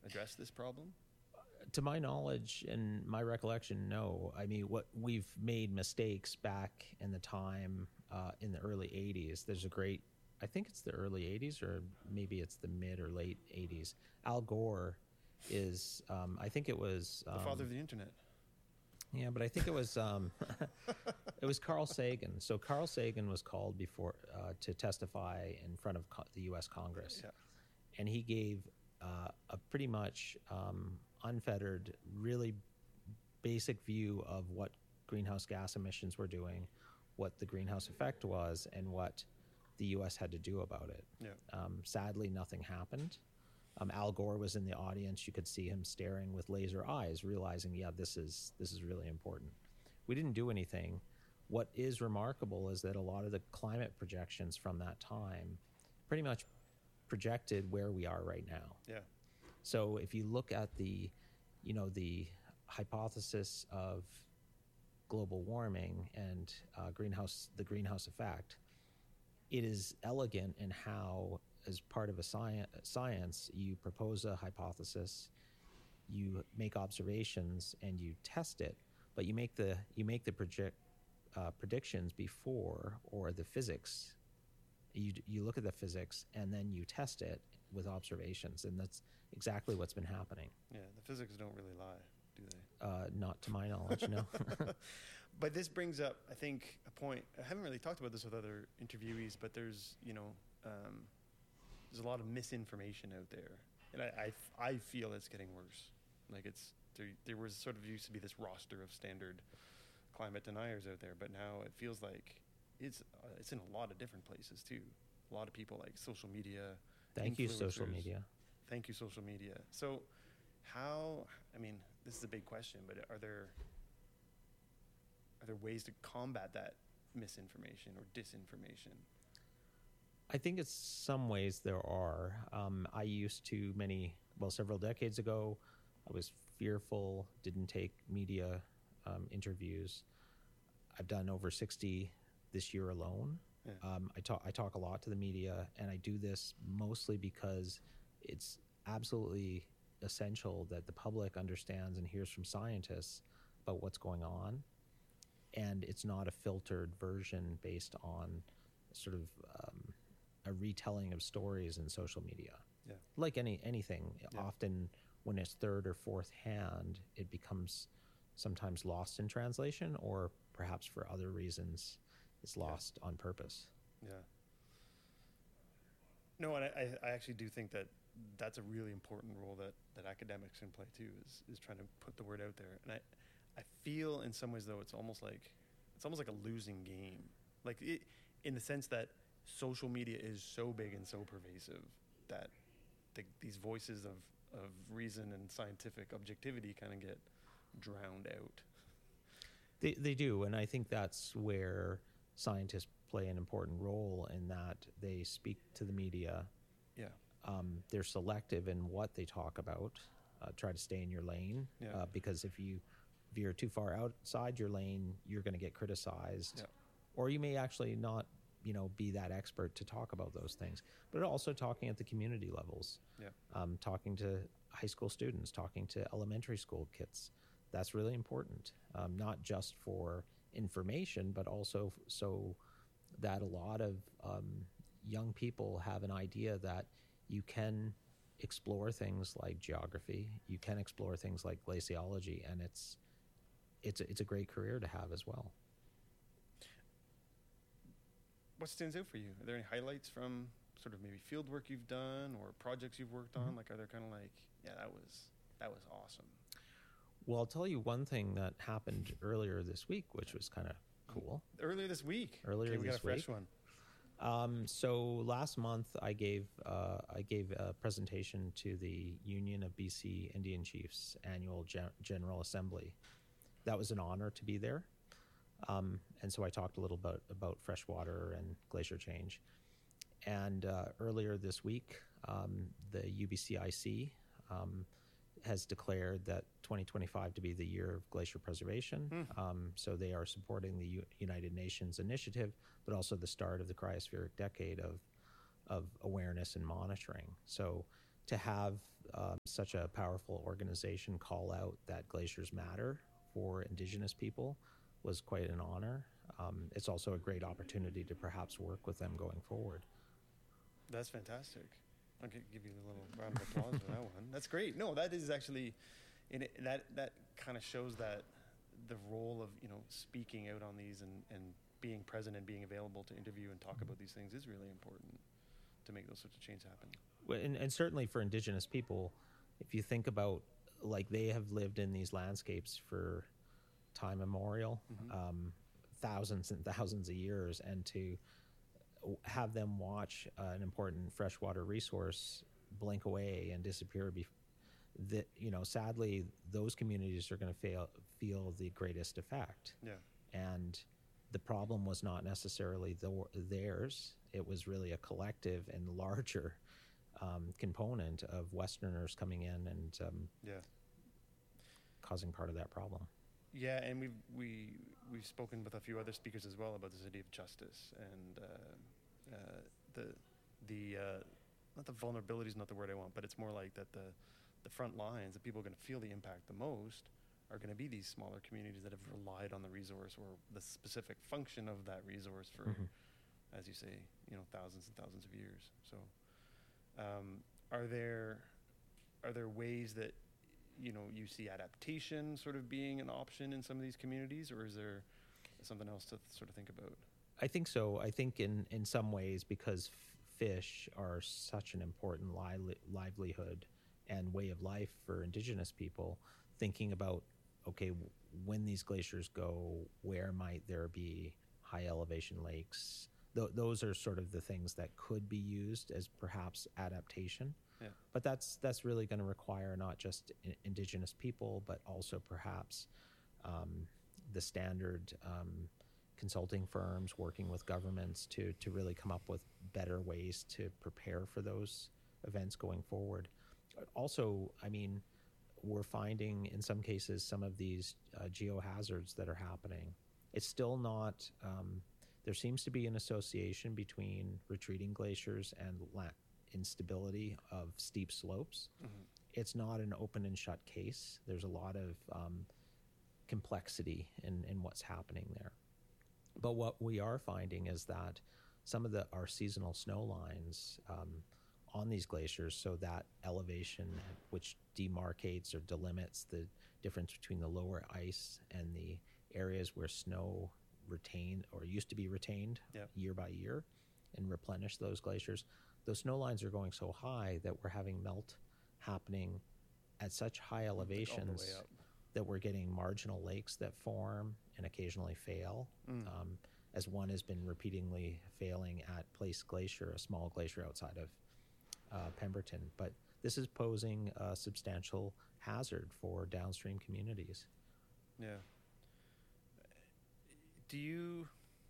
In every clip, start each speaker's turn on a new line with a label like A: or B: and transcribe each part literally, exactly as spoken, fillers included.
A: address this problem?
B: To my knowledge and my recollection, no. I mean, what we've made mistakes back in the time uh, in the early eighties. There's a great, I think it's the early eighties or maybe it's the mid or late eighties. Al Gore is, um, I think it was um,
A: the father of the internet.
B: Yeah, but I think it was um, it was Carl Sagan. So Carl Sagan was called before uh, to testify in front of co- the U S Congress,
A: Yeah.
B: and he gave uh, a pretty much um, unfettered, really basic view of what greenhouse gas emissions were doing, what the greenhouse effect was, and what the U S had to do about it.
A: Yeah.
B: Um, sadly, nothing happened. Um, Al Gore was in the audience. You could see him staring with laser eyes, realizing, yeah, this is this is really important. We didn't do anything. What is remarkable is that a lot of the climate projections from that time pretty much projected where we are right now.
A: Yeah.
B: So if you look at the, you know, the hypothesis of global warming and uh, greenhouse, the greenhouse effect, it is elegant in how, as part of a science, science, you propose a hypothesis, you make observations, and you test it. But you make the you make the project uh, predictions before, or the physics. You you look at the physics and then you test it with observations, and that's exactly what's been happening.
A: Yeah, the physics don't really lie, do they?
B: Uh, not to my knowledge, no.
A: But this brings up, I think, a point. I haven't really talked about this with other interviewees, but there's, you know, um, there's a lot of misinformation out there, and I, I, I feel it's getting worse. Like it's there, there was sort of used to be this roster of standard climate deniers out there, but now it feels like it's uh, it's in a lot of different places too. A lot of people, like social media.
B: Thank you, social
A: influencers.
B: media.
A: Thank you, social media. So, how? I mean, this is a big question, but are there are there ways to combat that misinformation or disinformation?
B: I think in some ways there are. Um, I used to many, well, several decades ago, I was fearful, didn't take media um, interviews. I've done over sixty this year alone.
A: Yeah.
B: Um, I talk I talk a lot to the media, and I do this mostly because it's absolutely essential that the public understands and hears from scientists about what's going on, and it's not a filtered version based on sort of um, a retelling of stories in social media.
A: Yeah.
B: Like any anything,
A: Yeah.
B: often when it's third or fourth hand, it becomes sometimes lost in translation, or perhaps for other reasons, it's lost
A: Yeah.
B: on purpose.
A: Yeah. No, and I, I actually do think that that's a really important role that, that academics can play too, is is trying to put the word out there. And I, I feel in some ways though it's almost like it's almost like a losing game, like it, in the sense that social media is so big and so pervasive that the, these voices of of reason and scientific objectivity kind of get drowned out.
B: They they do, and I think that's where scientists play an important role, in that they speak to the media.
A: Yeah.
B: Um, they're selective in what they talk about. Uh, try to stay in your lane,
A: Yeah.
B: uh, because if you veer too far outside your lane, you're going to get criticized,
A: Yeah.
B: or you may actually not, you know, be that expert to talk about those things. But also talking at the community levels,
A: Yeah.
B: um, talking to high school students, talking to elementary school kids. That's really important, um, not just for information, but also f- so that a lot of um, young people have an idea that you can explore things like geography, you can explore things like glaciology, and it's it's a, it's a great career to have as well.
A: What stands out for you? Are there any highlights from sort of maybe field work you've done or projects you've worked on?
B: Mm-hmm.
A: Like, are there kind of like, yeah, that was that was awesome.
B: Well, I'll tell you one thing that happened earlier this week, which was kind of cool.
A: Earlier this week.
B: Earlier
A: okay, we
B: this
A: got a fresh
B: week.
A: one.
B: Um, so last month I gave uh, I gave a presentation to the Union of B C Indian Chiefs annual gen- General Assembly. That was an honor to be there, um, and so I talked a little bit about freshwater and glacier change. And uh, earlier this week, um, the U B C I C um, has declared that twenty twenty-five to be the year of glacier preservation.
A: Mm.
B: Um, so they are supporting the U- United Nations initiative, but also the start of the cryospheric decade of of awareness and monitoring. So to have um, such a powerful organization call out that glaciers matter for Indigenous people was quite an honor. Um, it's also a great opportunity to perhaps work with them going forward.
A: That's fantastic. I'll gi- give you a little round of applause for that one. That's great. No, that is actually, in it, that that kind of shows that the role of, you know, speaking out on these and, and being present and being available to interview and talk about these things is really important to make those sorts of changes happen.
B: Well, and, and certainly for Indigenous people, if you think about, like, they have lived in these landscapes for time immemorial,
A: Mhm.
B: um, thousands and thousands of years, and to w- have them watch uh, an important freshwater resource blink away and disappear, bef- that, you know, sadly, those communities are going to fail feel the greatest effect.
A: Yeah.
B: And the problem was not necessarily the, theirs. It was really a collective and larger um, component of Westerners coming in and um,
A: Yeah.
B: causing part of that problem.
A: Yeah, and we've we we've spoken with a few other speakers as well about the city of justice and uh, uh, the the uh, not the vulnerability is not the word I want, but it's more like that the the front lines, the people who are going to feel the impact the most, are going to be these smaller communities that have relied on the resource or the specific function of that resource for,
B: Mhm.
A: as you say, you know, thousands and thousands of years. So, um, are there are there ways that, you know, you see adaptation sort of being an option in some of these communities, or is there something else to th- sort of think about?
B: I think so. I think in, in some ways, because f- fish are such an important li- livelihood and way of life for Indigenous people, thinking about, okay, w- when these glaciers go, where might there be high elevation lakes? Th- those are sort of the things that could be used as perhaps adaptation.
A: Yeah.
B: But that's that's really going to require not just I- Indigenous people, but also perhaps um, the standard um, consulting firms working with governments to to really come up with better ways to prepare for those events going forward. Also, I mean, we're finding in some cases some of these uh, geohazards that are happening. It's still not. Um, there seems to be an association between retreating glaciers and la- instability of steep slopes.
A: Mhm.
B: It's not an open and shut case. There's a lot of um, complexity in, in what's happening there. But what we are finding is that some of the our seasonal snow lines um, on these glaciers, so that elevation which demarcates or delimits the difference between the lower ice and the areas where snow retained or used to be retained
A: Yep.
B: year by year and replenish those glaciers, those snow lines are going so high that we're having melt happening at such high
A: Like all the way
B: elevations
A: up.
B: that we're getting marginal lakes that form and occasionally fail,
A: Mm.
B: um, as one has been repeatedly failing at Place Glacier, a small glacier outside of uh, Pemberton. But this is posing a substantial hazard for downstream communities.
A: Yeah. Do you?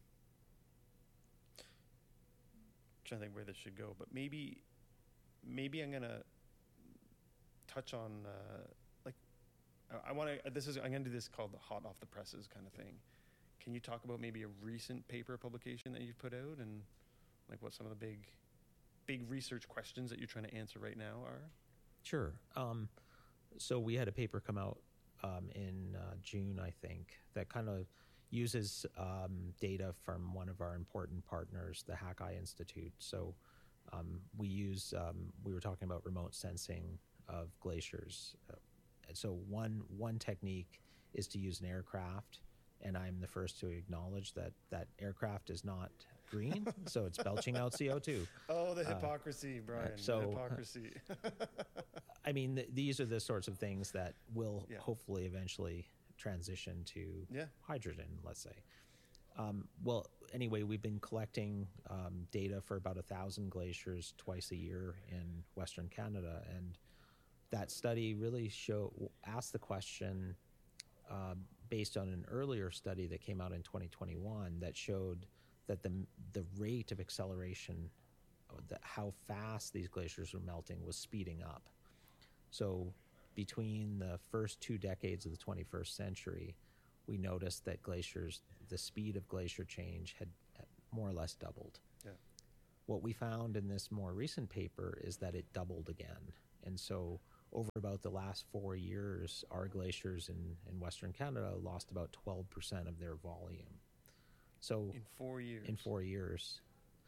A: Trying to think where this should go, but maybe, maybe I'm gonna touch on uh, like I, I want to. This is I'm gonna do this called the hot off the presses kind of thing. Can you talk about maybe a recent paper publication that you've put out and like what some of the big, big research questions that you're trying to answer right now are?
B: Sure. Um, so we had a paper come out um, in uh, June, I think, that kind of uses um, data from one of our important partners, the Hackeye Institute. So um, we use, um, we were talking about remote sensing of glaciers. Uh, and so one one technique is to use an aircraft, and I'm the first to acknowledge that that aircraft is not green, so it's belching out C O two.
A: Oh, the
B: Uh,
A: hypocrisy, Brian.
B: so-
A: the hypocrisy.
B: I mean, th- these are the sorts of things that will
A: Yeah.
B: hopefully eventually transition to
A: Yeah.
B: hydrogen, let's say. Um, well, anyway, we've been collecting um, data for about a thousand glaciers twice a year in Western Canada, and that study really show asked the question um, based on an earlier study that came out in twenty twenty-one that showed that the the rate of acceleration, uh, the, how fast these glaciers were melting, was speeding up. So between the first two decades of the twenty-first century, we noticed that glaciers, the speed of glacier change had had more or less doubled.
A: Yeah.
B: What we found in this more recent paper is that it doubled again. And so over about the last four years, our glaciers in, in Western Canada lost about twelve percent of their volume. So
A: in four years.
B: In four years.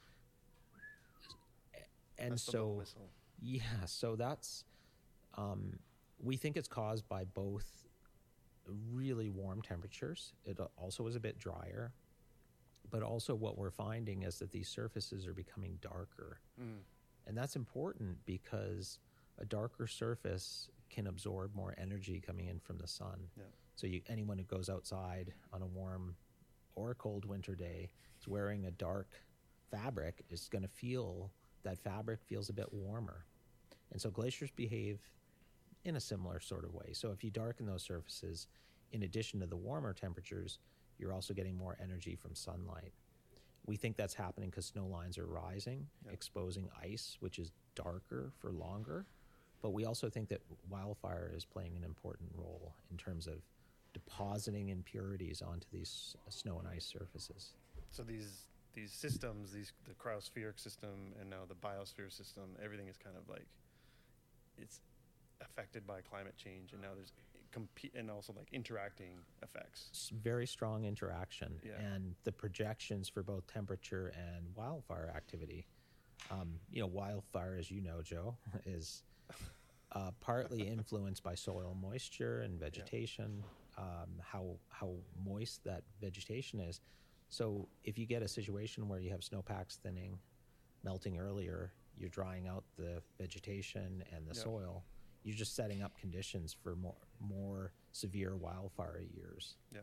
B: And
A: That's the low
B: so,
A: whistle.
B: yeah, so that's, um, we think it's caused by both really warm temperatures. It also is a bit drier, but also what we're finding is that these surfaces are becoming darker.
A: Mm.
B: And that's important because a darker surface can absorb more energy coming in from the sun.
A: Yeah.
B: So you, anyone who goes outside on a warm or a cold winter day is wearing a dark fabric is going to feel, that fabric feels a bit warmer. And so glaciers behave in a similar sort of way. So if you darken those surfaces, in addition to the warmer temperatures, you're also getting more energy from sunlight. We think that's happening because snow lines are rising,
A: Yeah.
B: exposing ice, which is darker for longer. But we also think that wildfire is playing an important role in terms of depositing impurities onto these snow and ice surfaces.
A: So these these systems, these the cryospheric system and now the biosphere system, everything is kind of like, it's affected by climate change, and now there's compete and also like interacting effects.
B: It's very strong interaction,
A: Yeah.
B: and the projections for both temperature and wildfire activity. Um, you know, wildfire, as you know, Joe, is uh, partly influenced by soil moisture and vegetation, um, how how moist that vegetation is. So if you get a situation where you have snowpacks thinning, melting earlier, you're drying out the vegetation and the
A: Yeah.
B: soil. You're just setting up conditions for more more severe wildfire years.
A: Yeah.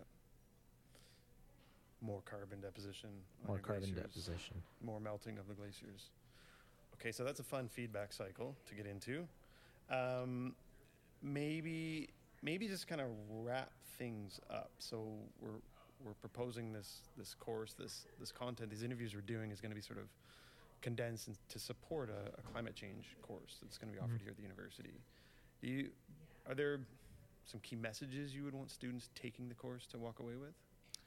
A: More carbon deposition. on
B: More
A: your
B: carbon
A: glaciers,
B: deposition.
A: More melting of the glaciers. Okay, so that's a fun feedback cycle to get into. Um, maybe maybe just kind of wrap things up. So we're we're proposing this this course, this this content, these interviews we're doing is going to be sort of condensed and to support a, a climate change course that's going to be offered
B: Mhm.
A: here at the university. Do you, are there some key messages you would want students taking the course to walk away with?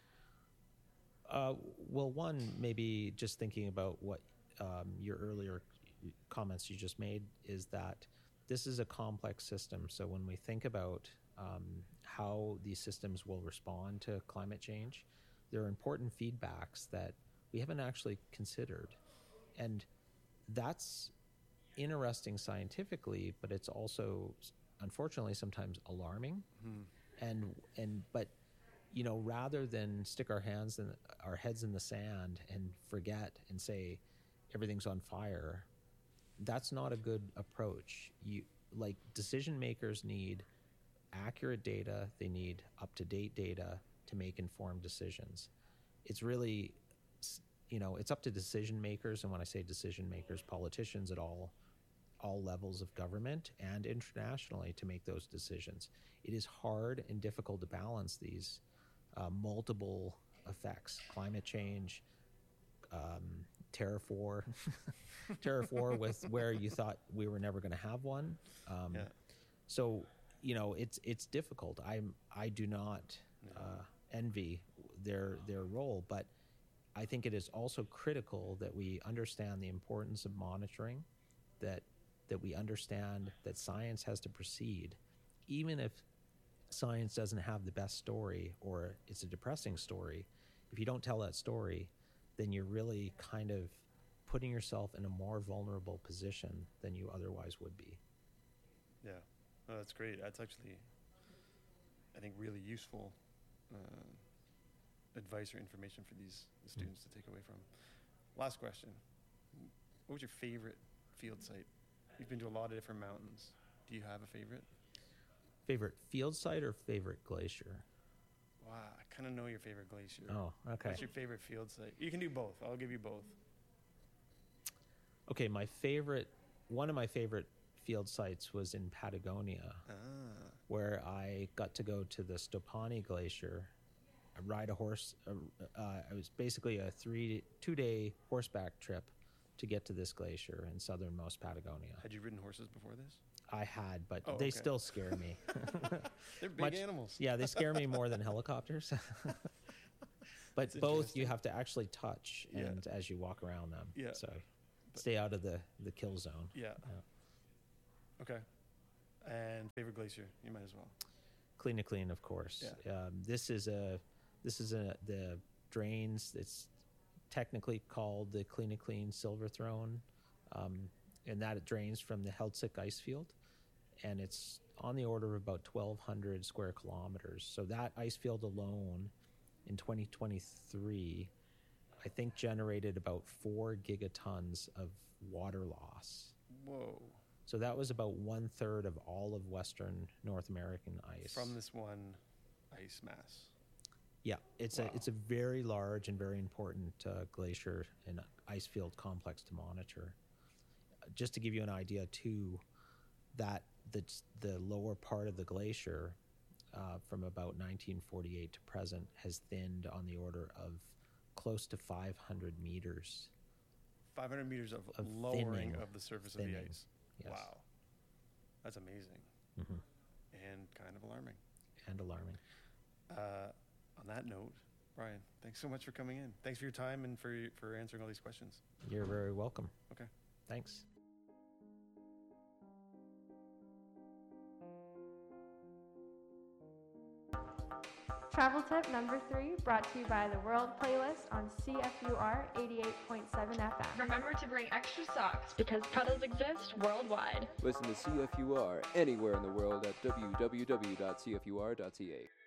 B: Uh, well, one, maybe just thinking about what um, your earlier comments you just made is that this is a complex system. So when we think about um, how these systems will respond to climate change, there are important feedbacks that we haven't actually considered. And that's interesting scientifically, but it's also, unfortunately, sometimes alarming.
A: Hmm.
B: And and but you know, rather than stick our hands in our heads in the sand and forget and say everything's on fire, that's not a good approach. You like decision makers need accurate data, they need up-to-date data to make informed decisions. It's really, you know, it's up to decision makers, and when I say decision makers, politicians at all all levels of government and internationally to make those decisions. It is hard and difficult to balance these uh, multiple effects: climate change, um, terrafor, terrafor with where you thought we were never going to have one. Um,
A: Yeah.
B: So, you know, it's it's difficult. I'm I do not
A: No.
B: uh, envy their their role, but I think it is also critical that we understand the importance of monitoring, that that we understand that science has to proceed, even if science doesn't have the best story or it's a depressing story. If you don't tell that story, then you're really kind of putting yourself in a more vulnerable position than you otherwise would be.
A: Yeah, oh, that's great. That's actually, I think, really useful uh, advice or information for these the students to take away from. Last question. What was your favorite field site? You've been to a lot of different mountains. Do you have a favorite?
B: Favorite field site or favorite glacier?
A: Wow, I kind of know your favorite glacier.
B: Oh, okay.
A: What's your favorite field site? You can do both. I'll give you both.
B: Okay, my favorite, one of my favorite field sites was in Patagonia,
A: Ah,
B: where I got to go to the Stopani Glacier, I ride a horse. Uh, uh, it was basically a three, two-day horseback trip to get to this glacier in southernmost Patagonia.
A: had you ridden horses before this?
B: I had, but
A: Oh,
B: they
A: okay.
B: still scare me.
A: They're big
B: Much-
A: animals.
B: Yeah, they scare me more than helicopters. But
A: That's
B: both
A: interesting.
B: you have to actually touch
A: Yeah.
B: and as you walk around them.
A: Yeah.
B: So
A: But-
B: stay out of the, the kill zone.
A: Yeah.
B: Yeah.
A: Okay. And favorite glacier? You might as well.
B: Clean Clean, of course.
A: Yeah.
B: Um, this is a this is a the drains. It's technically called the Clean Clean Silver Throne, um, and that it drains from the Heltzig ice field, and it's on the order of about twelve hundred square kilometers. So that ice field alone, in twenty twenty-three, I think generated about four gigatons of water loss.
A: Whoa.
B: So that was about one third of all of Western North American ice.
A: From this one ice mass.
B: Yeah, it's
A: Wow.
B: a it's a very large and very important uh, glacier and ice field complex to monitor. Uh, Just to give you an idea, too, that the the lower part of the glacier, uh, from about nineteen forty-eight to present, has thinned on the order of close to five hundred meters.
A: five hundred meters of,
B: Of
A: lowering
B: thinning.
A: of the surface
B: Thinning,
A: of the ice.
B: yes.
A: Wow. That's amazing.
B: hmm
A: And kind of alarming.
B: And alarming.
A: Uh, on that note, Brian, thanks so much for coming in. Thanks for your time and for for answering all these questions.
B: You're very welcome.
A: Okay.
B: Thanks.
C: Travel tip number three, brought to you by the World Playlist on C F U R eighty-eight point seven F M.
D: Remember to bring extra socks because puddles exist worldwide.
E: Listen to C F U R anywhere in the world at w w w dot c f u r dot c a.